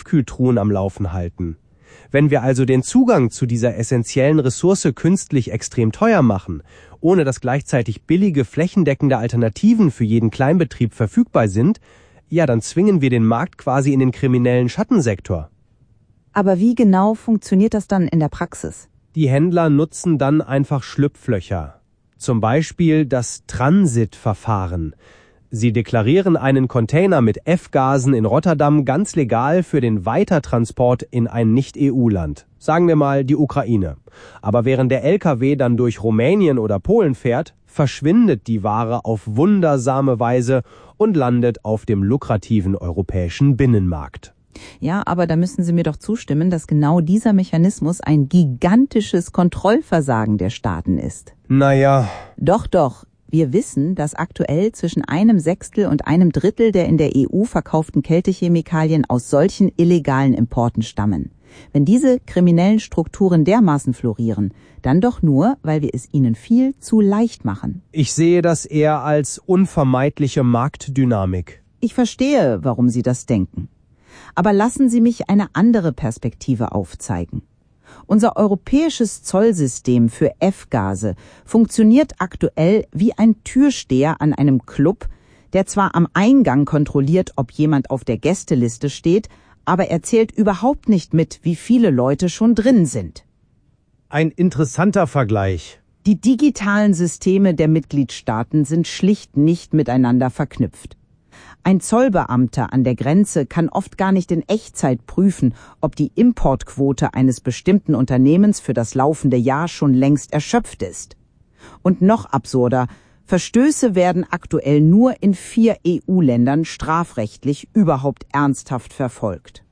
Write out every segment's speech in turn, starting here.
Tiefkühltruhen am Laufen halten. Wenn wir also den Zugang zu dieser essentiellen Ressource künstlich extrem teuer machen, ohne dass gleichzeitig billige, flächendeckende Alternativen für jeden Kleinbetrieb verfügbar sind, ja, dann zwingen wir den Markt quasi in den kriminellen Schattensektor. Aber wie genau funktioniert das dann in der Praxis? Die Händler nutzen dann einfach Schlupflöcher. Zum Beispiel das Transitverfahren. Sie deklarieren einen Container mit F-Gasen in Rotterdam ganz legal für den Weitertransport in ein Nicht-EU-Land. Sagen wir mal die Ukraine. Aber während der LKW dann durch Rumänien oder Polen fährt, verschwindet die Ware auf wundersame Weise und landet auf dem lukrativen europäischen Binnenmarkt. Ja, aber da müssen Sie mir doch zustimmen, dass genau dieser Mechanismus ein gigantisches Kontrollversagen der Staaten ist. Naja. Doch. Wir wissen, dass aktuell zwischen 1/6 und 1/3 der in der EU verkauften Kältechemikalien aus solchen illegalen Importen stammen. Wenn diese kriminellen Strukturen dermaßen florieren, dann doch nur, weil wir es ihnen viel zu leicht machen. Ich sehe das eher als unvermeidliche Marktdynamik. Ich verstehe, warum Sie das denken. Aber lassen Sie mich eine andere Perspektive aufzeigen. Unser europäisches Zollsystem für F-Gase funktioniert aktuell wie ein Türsteher an einem Club, der zwar am Eingang kontrolliert, ob jemand auf der Gästeliste steht, aber er zählt überhaupt nicht mit, wie viele Leute schon drin sind. Ein interessanter Vergleich. Die digitalen Systeme der Mitgliedstaaten sind schlicht nicht miteinander verknüpft. Ein Zollbeamter an der Grenze kann oft gar nicht in Echtzeit prüfen, ob die Importquote eines bestimmten Unternehmens für das laufende Jahr schon längst erschöpft ist. Und noch absurder, Verstöße werden aktuell nur in 4 EU-Ländern strafrechtlich überhaupt ernsthaft verfolgt.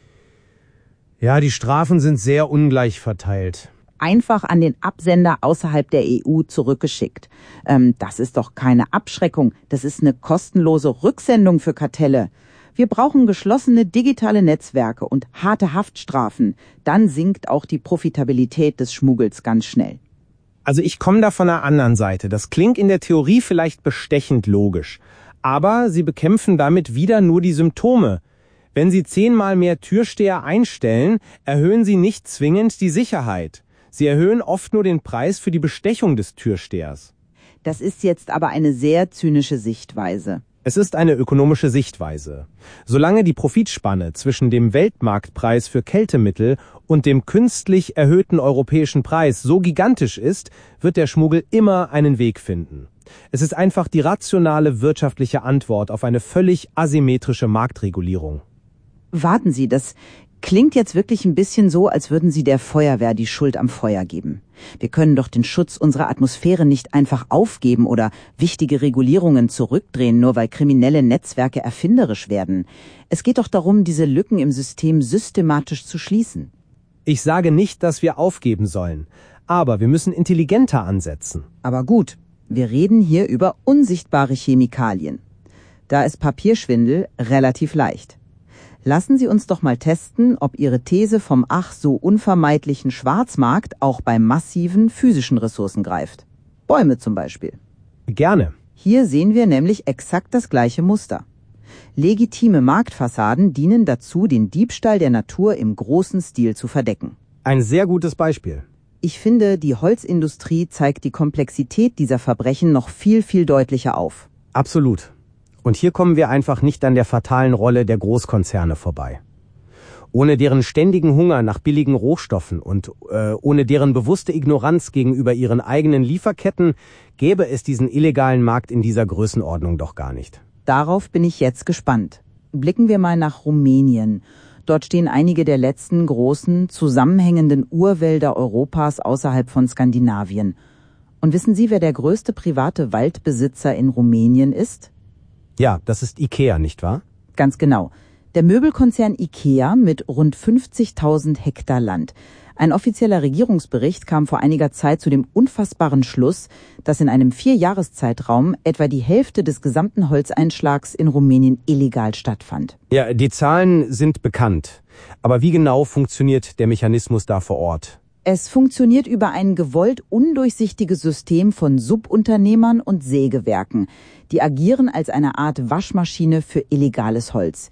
Ja, die Strafen sind sehr ungleich verteilt. Einfach an den Absender außerhalb der EU zurückgeschickt. Das ist doch keine Abschreckung, das ist eine kostenlose Rücksendung für Kartelle. Wir brauchen geschlossene digitale Netzwerke und harte Haftstrafen. Dann sinkt auch die Profitabilität des Schmuggels ganz schnell. Also ich komme da von der anderen Seite. Das klingt in der Theorie vielleicht bestechend logisch. Aber sie bekämpfen damit wieder nur die Symptome. Wenn sie 10-mal mehr Türsteher einstellen, erhöhen sie nicht zwingend die Sicherheit. Sie erhöhen oft nur den Preis für die Bestechung des Türstehers. Das ist jetzt aber eine sehr zynische Sichtweise. Es ist eine ökonomische Sichtweise. Solange die Profitspanne zwischen dem Weltmarktpreis für Kältemittel und dem künstlich erhöhten europäischen Preis so gigantisch ist, wird der Schmuggel immer einen Weg finden. Es ist einfach die rationale wirtschaftliche Antwort auf eine völlig asymmetrische Marktregulierung. Warten Sie, das klingt jetzt wirklich ein bisschen so, als würden Sie der Feuerwehr die Schuld am Feuer geben. Wir können doch den Schutz unserer Atmosphäre nicht einfach aufgeben oder wichtige Regulierungen zurückdrehen, nur weil kriminelle Netzwerke erfinderisch werden. Es geht doch darum, diese Lücken im System systematisch zu schließen. Ich sage nicht, dass wir aufgeben sollen, aber wir müssen intelligenter ansetzen. Aber gut, wir reden hier über unsichtbare Chemikalien. Da ist Papierschwindel relativ leicht. Lassen Sie uns doch mal testen, ob Ihre These vom ach so unvermeidlichen Schwarzmarkt auch bei massiven physischen Ressourcen greift. Bäume zum Beispiel. Gerne. Hier sehen wir nämlich exakt das gleiche Muster. Legitime Marktfassaden dienen dazu, den Diebstahl der Natur im großen Stil zu verdecken. Ein sehr gutes Beispiel. Ich finde, die Holzindustrie zeigt die Komplexität dieser Verbrechen noch viel, viel deutlicher auf. Absolut. Und hier kommen wir einfach nicht an der fatalen Rolle der Großkonzerne vorbei. Ohne deren ständigen Hunger nach billigen Rohstoffen und ohne deren bewusste Ignoranz gegenüber ihren eigenen Lieferketten gäbe es diesen illegalen Markt in dieser Größenordnung doch gar nicht. Darauf bin ich jetzt gespannt. Blicken wir mal nach Rumänien. Dort stehen einige der letzten großen, zusammenhängenden Urwälder Europas außerhalb von Skandinavien. Und wissen Sie, wer der größte private Waldbesitzer in Rumänien ist? Ja, das ist IKEA, nicht wahr? Ganz genau. Der Möbelkonzern IKEA mit rund 50.000 Hektar Land. Ein offizieller Regierungsbericht kam vor einiger Zeit zu dem unfassbaren Schluss, dass in einem 4-Jahreszeitraum etwa die Hälfte des gesamten Holzeinschlags in Rumänien illegal stattfand. Ja, die Zahlen sind bekannt. Aber wie genau funktioniert der Mechanismus da vor Ort? Es funktioniert über ein gewollt undurchsichtiges System von Subunternehmern und Sägewerken. Die agieren als eine Art Waschmaschine für illegales Holz.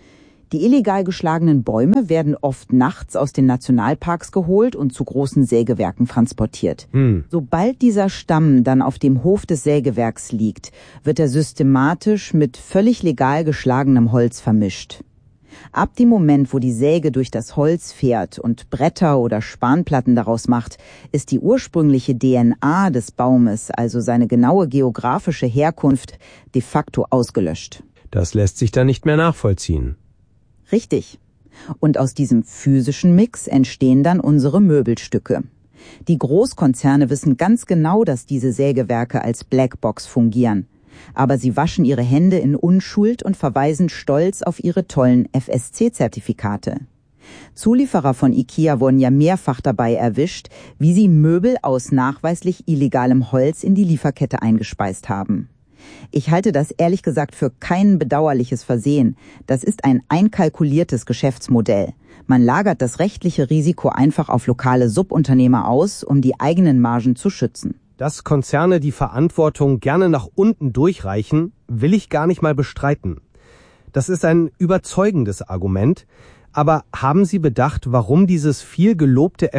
Die illegal geschlagenen Bäume werden oft nachts aus den Nationalparks geholt und zu großen Sägewerken transportiert. Sobald dieser Stamm dann auf dem Hof des Sägewerks liegt, wird er systematisch mit völlig legal geschlagenem Holz vermischt. Ab dem Moment, wo die Säge durch das Holz fährt und Bretter oder Spanplatten daraus macht, ist die ursprüngliche DNA des Baumes, also seine genaue geografische Herkunft, de facto ausgelöscht. Das lässt sich dann nicht mehr nachvollziehen. Richtig. Und aus diesem physischen Mix entstehen dann unsere Möbelstücke. Die Großkonzerne wissen ganz genau, dass diese Sägewerke als Blackbox fungieren. Aber sie waschen ihre Hände in Unschuld und verweisen stolz auf ihre tollen FSC-Zertifikate. Zulieferer von IKEA wurden ja mehrfach dabei erwischt, wie sie Möbel aus nachweislich illegalem Holz in die Lieferkette eingespeist haben. Ich halte das ehrlich gesagt für kein bedauerliches Versehen. Das ist ein einkalkuliertes Geschäftsmodell. Man lagert das rechtliche Risiko einfach auf lokale Subunternehmer aus, um die eigenen Margen zu schützen. Dass Konzerne die Verantwortung gerne nach unten durchreichen, will ich gar nicht mal bestreiten. Das ist ein überzeugendes Argument. Aber haben Sie bedacht, warum dieses viel gelobte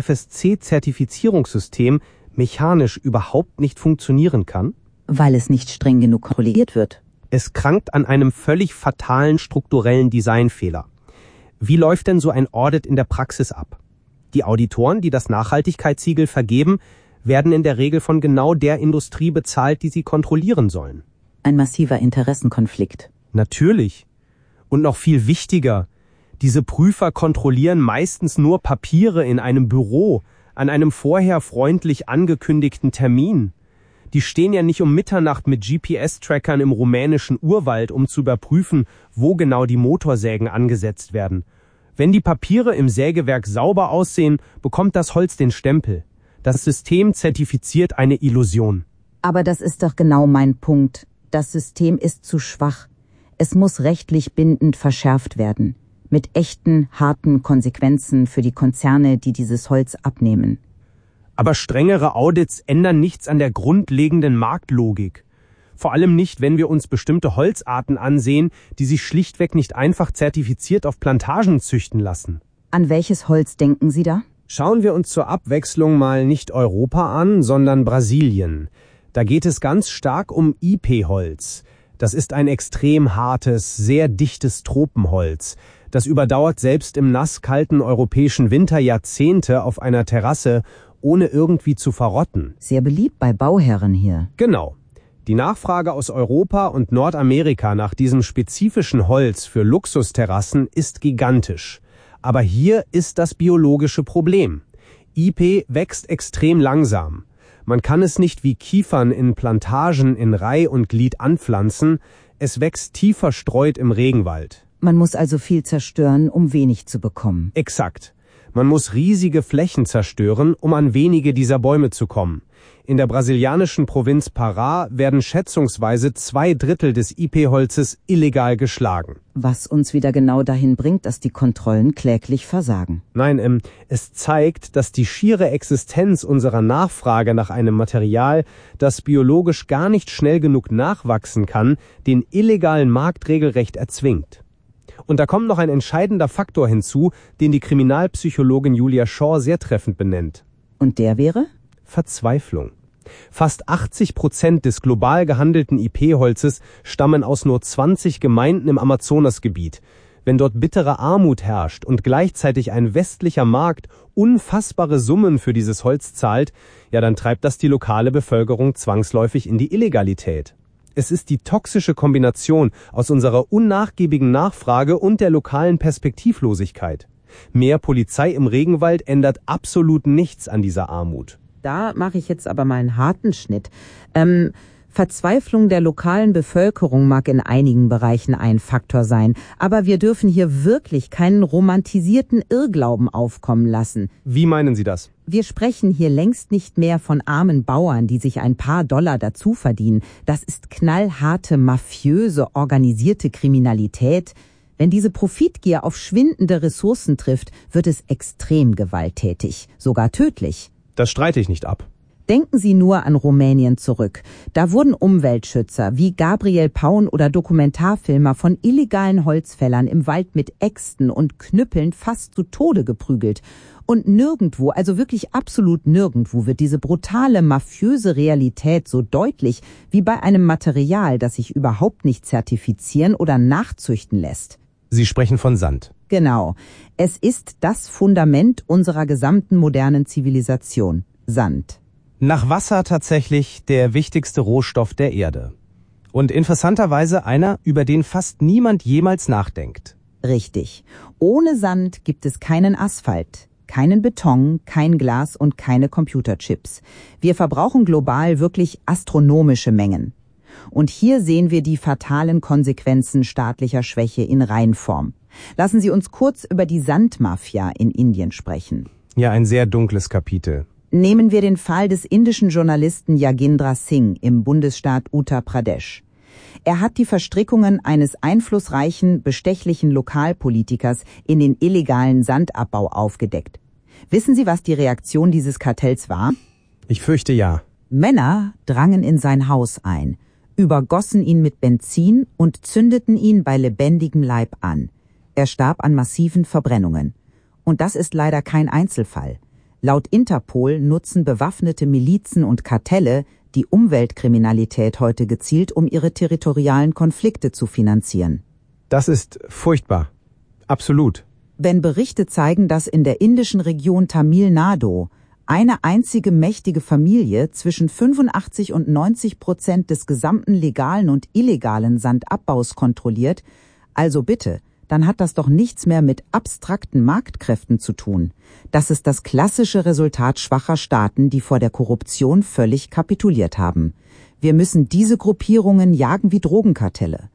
FSC-Zertifizierungssystem mechanisch überhaupt nicht funktionieren kann? Weil es nicht streng genug kontrolliert wird. Es krankt an einem völlig fatalen strukturellen Designfehler. Wie läuft denn so ein Audit in der Praxis ab? Die Auditoren, die das Nachhaltigkeitssiegel vergeben, werden in der Regel von genau der Industrie bezahlt, die sie kontrollieren sollen. Ein massiver Interessenkonflikt. Natürlich. Und noch viel wichtiger, diese Prüfer kontrollieren meistens nur Papiere in einem Büro, an einem vorher freundlich angekündigten Termin. Die stehen ja nicht um Mitternacht mit GPS-Trackern im rumänischen Urwald, um zu überprüfen, wo genau die Motorsägen angesetzt werden. Wenn die Papiere im Sägewerk sauber aussehen, bekommt das Holz den Stempel. Das System zertifiziert eine Illusion. Aber das ist doch genau mein Punkt. Das System ist zu schwach. Es muss rechtlich bindend verschärft werden. Mit echten, harten Konsequenzen für die Konzerne, die dieses Holz abnehmen. Aber strengere Audits ändern nichts an der grundlegenden Marktlogik. Vor allem nicht, wenn wir uns bestimmte Holzarten ansehen, die sich schlichtweg nicht einfach zertifiziert auf Plantagen züchten lassen. An welches Holz denken Sie da? Schauen wir uns zur Abwechslung mal nicht Europa an, sondern Brasilien. Da geht es ganz stark um IP-Holz. Das ist ein extrem hartes, sehr dichtes Tropenholz. Das überdauert selbst im nasskalten europäischen Winter Jahrzehnte auf einer Terrasse, ohne irgendwie zu verrotten. Sehr beliebt bei Bauherren hier. Genau. Die Nachfrage aus Europa und Nordamerika nach diesem spezifischen Holz für Luxusterrassen ist gigantisch. Aber hier ist das biologische Problem. IP wächst extrem langsam. Man kann es nicht wie Kiefern in Plantagen in Reih und Glied anpflanzen. Es wächst tief verstreut im Regenwald. Man muss also viel zerstören, um wenig zu bekommen. Exakt. Man muss riesige Flächen zerstören, um an wenige dieser Bäume zu kommen. In der brasilianischen Provinz Pará werden schätzungsweise 2/3 des IP-Holzes illegal geschlagen. Was uns wieder genau dahin bringt, dass die Kontrollen kläglich versagen. Nein, es zeigt, dass die schiere Existenz unserer Nachfrage nach einem Material, das biologisch gar nicht schnell genug nachwachsen kann, den illegalen Markt regelrecht erzwingt. Und da kommt noch ein entscheidender Faktor hinzu, den die Kriminalpsychologin Julia Shaw sehr treffend benennt. Und der wäre? Verzweiflung. Fast 80% des global gehandelten IP-Holzes stammen aus nur 20 Gemeinden im Amazonasgebiet. Wenn dort bittere Armut herrscht und gleichzeitig ein westlicher Markt unfassbare Summen für dieses Holz zahlt, ja, dann treibt das die lokale Bevölkerung zwangsläufig in die Illegalität. Es ist die toxische Kombination aus unserer unnachgiebigen Nachfrage und der lokalen Perspektivlosigkeit. Mehr Polizei im Regenwald ändert absolut nichts an dieser Armut. Da mache ich jetzt aber mal einen harten Schnitt. Verzweiflung der lokalen Bevölkerung mag in einigen Bereichen ein Faktor sein, aber wir dürfen hier wirklich keinen romantisierten Irrglauben aufkommen lassen. Wie meinen Sie das? Wir sprechen hier längst nicht mehr von armen Bauern, die sich ein paar Dollar dazu verdienen. Das ist knallharte, mafiöse, organisierte Kriminalität. Wenn diese Profitgier auf schwindende Ressourcen trifft, wird es extrem gewalttätig, sogar tödlich. Das streite ich nicht ab. Denken Sie nur an Rumänien zurück. Da wurden Umweltschützer wie Gabriel Paun oder Dokumentarfilmer von illegalen Holzfällern im Wald mit Äxten und Knüppeln fast zu Tode geprügelt. Und nirgendwo, also wirklich absolut nirgendwo, wird diese brutale, mafiöse Realität so deutlich wie bei einem Material, das sich überhaupt nicht zertifizieren oder nachzüchten lässt. Sie sprechen von Sand. Genau. Es ist das Fundament unserer gesamten modernen Zivilisation. Sand. Nach Wasser tatsächlich der wichtigste Rohstoff der Erde. Und interessanterweise einer, über den fast niemand jemals nachdenkt. Richtig. Ohne Sand gibt es keinen Asphalt, keinen Beton, kein Glas und keine Computerchips. Wir verbrauchen global wirklich astronomische Mengen. Und hier sehen wir die fatalen Konsequenzen staatlicher Schwäche in Reinform. Lassen Sie uns kurz über die Sandmafia in Indien sprechen. Ja, ein sehr dunkles Kapitel. Nehmen wir den Fall des indischen Journalisten Yogendra Singh im Bundesstaat Uttar Pradesh. Er hat die Verstrickungen eines einflussreichen, bestechlichen Lokalpolitikers in den illegalen Sandabbau aufgedeckt. Wissen Sie, was die Reaktion dieses Kartells war? Ich fürchte ja. Männer drangen in sein Haus ein, übergossen ihn mit Benzin und zündeten ihn bei lebendigem Leib an. Er starb an massiven Verbrennungen. Und das ist leider kein Einzelfall. Laut Interpol nutzen bewaffnete Milizen und Kartelle die Umweltkriminalität heute gezielt, um ihre territorialen Konflikte zu finanzieren. Das ist furchtbar. Absolut. Wenn Berichte zeigen, dass in der indischen Region Tamil Nadu eine einzige mächtige Familie zwischen 85% und 90% des gesamten legalen und illegalen Sandabbaus kontrolliert, also bitte, dann hat das doch nichts mehr mit abstrakten Marktkräften zu tun. Das ist das klassische Resultat schwacher Staaten, die vor der Korruption völlig kapituliert haben. Wir müssen diese Gruppierungen jagen wie Drogenkartelle.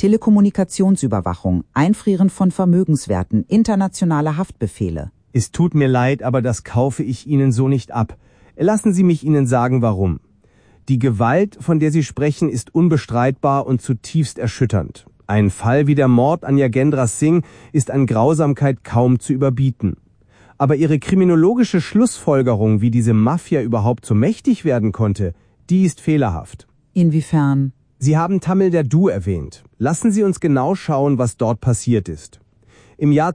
Telekommunikationsüberwachung, Einfrieren von Vermögenswerten, internationale Haftbefehle. Es tut mir leid, aber das kaufe ich Ihnen so nicht ab. Lassen Sie mich Ihnen sagen, warum. Die Gewalt, von der Sie sprechen, ist unbestreitbar und zutiefst erschütternd. Ein Fall wie der Mord an Yogendra Singh ist an Grausamkeit kaum zu überbieten. Aber Ihre kriminologische Schlussfolgerung, wie diese Mafia überhaupt so mächtig werden konnte, die ist fehlerhaft. Inwiefern? Sie haben Tamil Nadu erwähnt. Lassen Sie uns genau schauen, was dort passiert ist. Im Jahr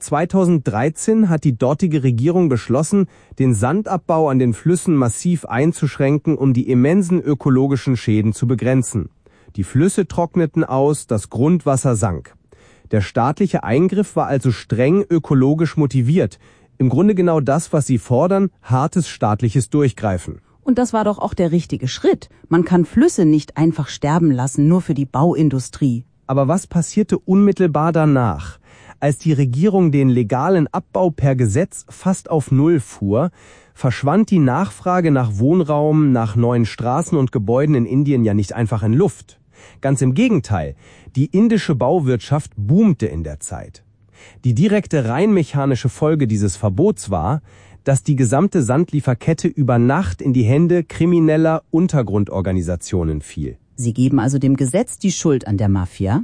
2013 hat die dortige Regierung beschlossen, den Sandabbau an den Flüssen massiv einzuschränken, um die immensen ökologischen Schäden zu begrenzen. Die Flüsse trockneten aus, das Grundwasser sank. Der staatliche Eingriff war also streng ökologisch motiviert. Im Grunde genau das, was Sie fordern, hartes staatliches Durchgreifen. Und das war doch auch der richtige Schritt. Man kann Flüsse nicht einfach sterben lassen, nur für die Bauindustrie. Aber was passierte unmittelbar danach? Als die Regierung den legalen Abbau per Gesetz fast auf Null fuhr, verschwand die Nachfrage nach Wohnraum, nach neuen Straßen und Gebäuden in Indien ja nicht einfach in Luft. Ganz im Gegenteil, die indische Bauwirtschaft boomte in der Zeit. Die direkte rein mechanische Folge dieses Verbots war, dass die gesamte Sandlieferkette über Nacht in die Hände krimineller Untergrundorganisationen fiel. Sie geben also dem Gesetz die Schuld an der Mafia?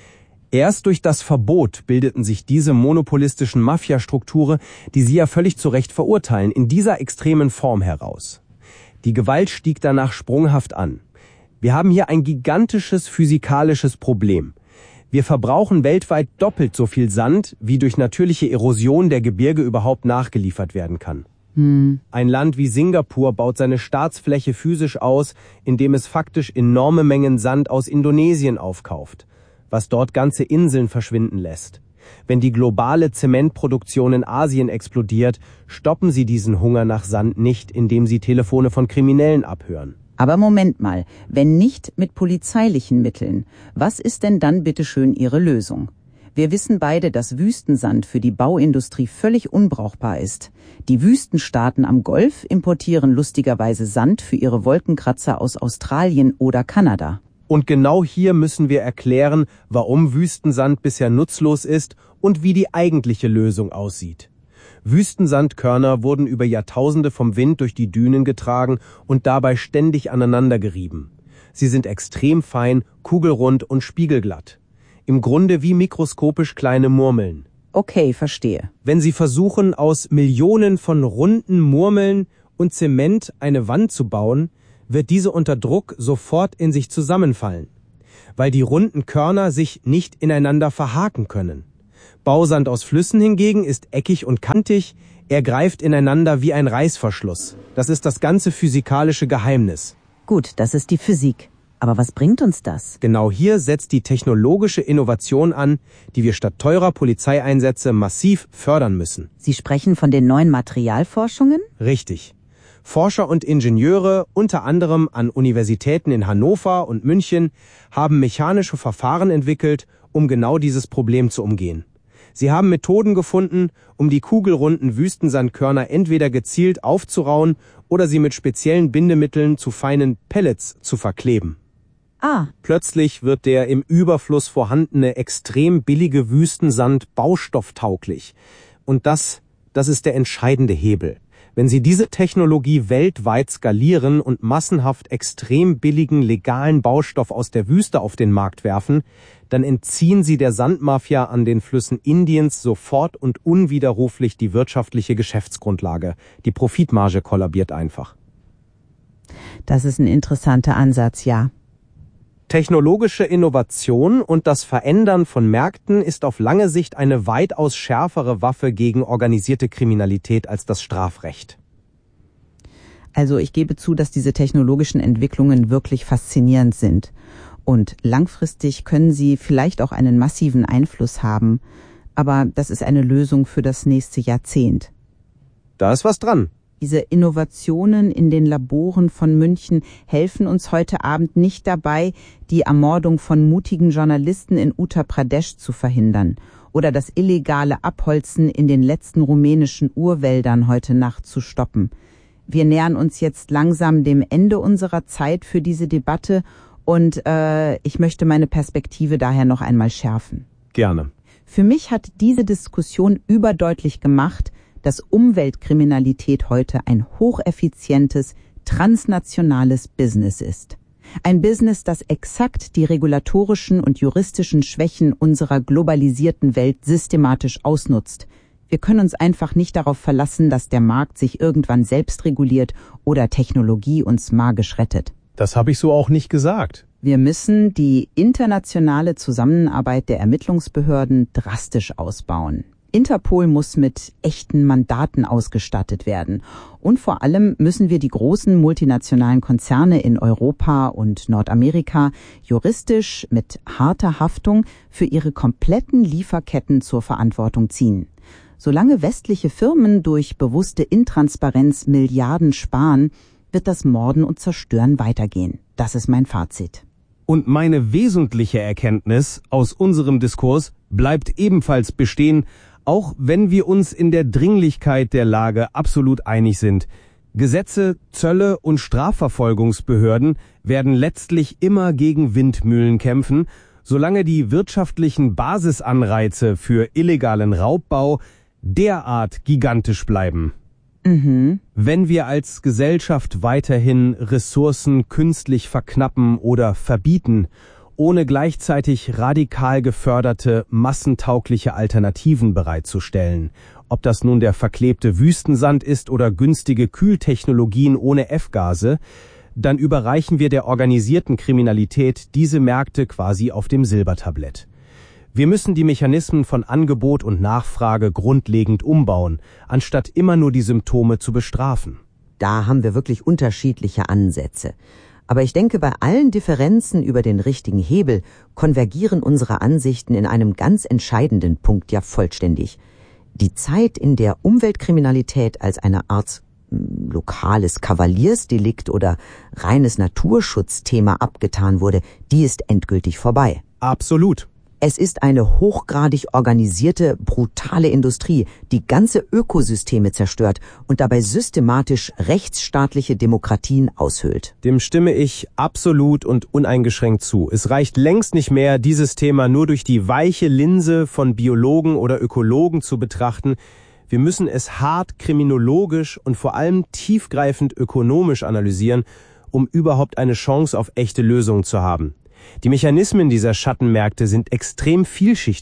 Erst durch das Verbot bildeten sich diese monopolistischen Mafiastrukturen, die Sie ja völlig zu Recht verurteilen, in dieser extremen Form heraus. Die Gewalt stieg danach sprunghaft an. Wir haben hier ein gigantisches physikalisches Problem. Wir verbrauchen weltweit doppelt so viel Sand, wie durch natürliche Erosion der Gebirge überhaupt nachgeliefert werden kann. Ein Land wie Singapur baut seine Staatsfläche physisch aus, indem es faktisch enorme Mengen Sand aus Indonesien aufkauft, was dort ganze Inseln verschwinden lässt. Wenn die globale Zementproduktion in Asien explodiert, stoppen Sie diesen Hunger nach Sand nicht, indem Sie Telefone von Kriminellen abhören. Aber Moment mal, wenn nicht mit polizeilichen Mitteln, was ist denn dann bitteschön Ihre Lösung? Wir wissen beide, dass Wüstensand für die Bauindustrie völlig unbrauchbar ist. Die Wüstenstaaten am Golf importieren lustigerweise Sand für ihre Wolkenkratzer aus Australien oder Kanada. Und genau hier müssen wir erklären, warum Wüstensand bisher nutzlos ist und wie die eigentliche Lösung aussieht. Wüstensandkörner wurden über Jahrtausende vom Wind durch die Dünen getragen und dabei ständig aneinander gerieben. Sie sind extrem fein, kugelrund und spiegelglatt. Im Grunde wie mikroskopisch kleine Murmeln. Okay, verstehe. Wenn Sie versuchen, aus Millionen von runden Murmeln und Zement eine Wand zu bauen, wird diese unter Druck sofort in sich zusammenfallen, weil die runden Körner sich nicht ineinander verhaken können. Bausand aus Flüssen hingegen ist eckig und kantig, er greift ineinander wie ein Reißverschluss. Das ist das ganze physikalische Geheimnis. Gut, das ist die Physik. Aber was bringt uns das? Genau hier setzt die technologische Innovation an, die wir statt teurer Polizeieinsätze massiv fördern müssen. Sie sprechen von den neuen Materialforschungen? Richtig. Forscher und Ingenieure, unter anderem an Universitäten in Hannover und München, haben mechanische Verfahren entwickelt, um genau dieses Problem zu umgehen. Sie haben Methoden gefunden, um die kugelrunden Wüstensandkörner entweder gezielt aufzurauen oder sie mit speziellen Bindemitteln zu feinen Pellets zu verkleben. Plötzlich wird der im Überfluss vorhandene extrem billige Wüstensand baustofftauglisch. Und das ist der entscheidende Hebel. Wenn Sie diese Technologie weltweit skalieren und massenhaft extrem billigen legalen Baustoff aus der Wüste auf den Markt werfen, dann entziehen Sie der Sandmafia an den Flüssen Indiens sofort und unwiderruflich die wirtschaftliche Geschäftsgrundlage. Die Profitmarge kollabiert einfach. Das ist ein interessanter Ansatz, ja. Technologische Innovation und das Verändern von Märkten ist auf lange Sicht eine weitaus schärfere Waffe gegen organisierte Kriminalität als das Strafrecht. Also ich gebe zu, dass diese technologischen Entwicklungen wirklich faszinierend sind. Und langfristig können sie vielleicht auch einen massiven Einfluss haben. Aber das ist eine Lösung für das nächste Jahrzehnt. Da ist was dran. Diese Innovationen in den Laboren von München helfen uns heute Abend nicht dabei, die Ermordung von mutigen Journalisten in Uttar Pradesh zu verhindern oder das illegale Abholzen in den letzten rumänischen Urwäldern heute Nacht zu stoppen. Wir nähern uns jetzt langsam dem Ende unserer Zeit für diese Debatte und ich möchte meine Perspektive daher noch einmal schärfen. Gerne. Für mich hat diese Diskussion überdeutlich gemacht, dass Umweltkriminalität heute ein hocheffizientes, transnationales Business ist. Ein Business, das exakt die regulatorischen und juristischen Schwächen unserer globalisierten Welt systematisch ausnutzt. Wir können uns einfach nicht darauf verlassen, dass der Markt sich irgendwann selbst reguliert oder Technologie uns magisch rettet. Das habe ich so auch nicht gesagt. Wir müssen die internationale Zusammenarbeit der Ermittlungsbehörden drastisch ausbauen. Interpol muss mit echten Mandaten ausgestattet werden. Und vor allem müssen wir die großen multinationalen Konzerne in Europa und Nordamerika juristisch mit harter Haftung für ihre kompletten Lieferketten zur Verantwortung ziehen. Solange westliche Firmen durch bewusste Intransparenz Milliarden sparen, wird das Morden und Zerstören weitergehen. Das ist mein Fazit. Und meine wesentliche Erkenntnis aus unserem Diskurs bleibt ebenfalls bestehen, auch wenn wir uns in der Dringlichkeit der Lage absolut einig sind. Gesetze, Zölle und Strafverfolgungsbehörden werden letztlich immer gegen Windmühlen kämpfen, solange die wirtschaftlichen Basisanreize für illegalen Raubbau derart gigantisch bleiben. Wenn wir als Gesellschaft weiterhin Ressourcen künstlich verknappen oder verbieten, ohne gleichzeitig radikal geförderte, massentaugliche Alternativen bereitzustellen, ob das nun der verklebte Wüstensand ist oder günstige Kühltechnologien ohne F-Gase, dann überreichen wir der organisierten Kriminalität diese Märkte quasi auf dem Silbertablett. Wir müssen die Mechanismen von Angebot und Nachfrage grundlegend umbauen, anstatt immer nur die Symptome zu bestrafen. Da haben wir wirklich unterschiedliche Ansätze. Aber ich denke, bei allen Differenzen über den richtigen Hebel konvergieren unsere Ansichten in einem ganz entscheidenden Punkt ja vollständig. Die Zeit, in der Umweltkriminalität als eine Art lokales Kavaliersdelikt oder reines Naturschutzthema abgetan wurde, die ist endgültig vorbei. Absolut. Es ist eine hochgradig organisierte, brutale Industrie, die ganze Ökosysteme zerstört und dabei systematisch rechtsstaatliche Demokratien aushöhlt. Dem stimme ich absolut und uneingeschränkt zu. Es reicht längst nicht mehr, dieses Thema nur durch die weiche Linse von Biologen oder Ökologen zu betrachten. Wir müssen es hart kriminologisch und vor allem tiefgreifend ökonomisch analysieren, um überhaupt eine Chance auf echte Lösungen zu haben. Die Mechanismen dieser Schattenmärkte sind extrem vielschichtig.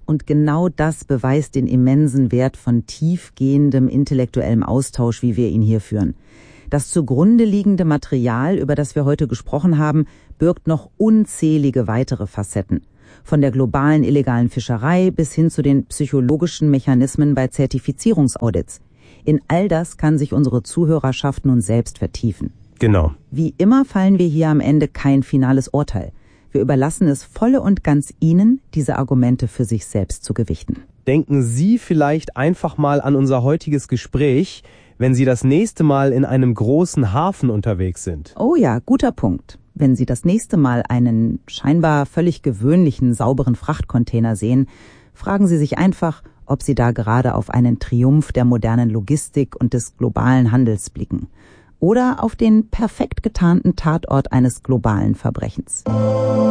Und genau das beweist den immensen Wert von tiefgehendem intellektuellem Austausch, wie wir ihn hier führen. Das zugrunde liegende Material, über das wir heute gesprochen haben, birgt noch unzählige weitere Facetten. Von der globalen illegalen Fischerei bis hin zu den psychologischen Mechanismen bei Zertifizierungsaudits. In all das kann sich unsere Zuhörerschaft nun selbst vertiefen. Genau. Wie immer fallen wir hier am Ende kein finales Urteil. Wir überlassen es voll und ganz Ihnen, diese Argumente für sich selbst zu gewichten. Denken Sie vielleicht einfach mal an unser heutiges Gespräch, wenn Sie das nächste Mal in einem großen Hafen unterwegs sind. Oh ja, guter Punkt. Wenn Sie das nächste Mal einen scheinbar völlig gewöhnlichen, sauberen Frachtcontainer sehen, fragen Sie sich einfach, ob Sie da gerade auf einen Triumph der modernen Logistik und des globalen Handels blicken. Oder auf den perfekt getarnten Tatort eines globalen Verbrechens.